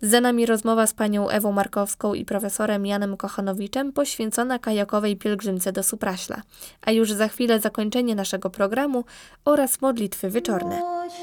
Za nami rozmowa z panią Ewą Markowską i profesorem Janem Kochanowiczem poświęcona kajakowej pielgrzymce do Supraśla, a już za chwilę zakończenie naszego programu oraz modlitwy wieczorne.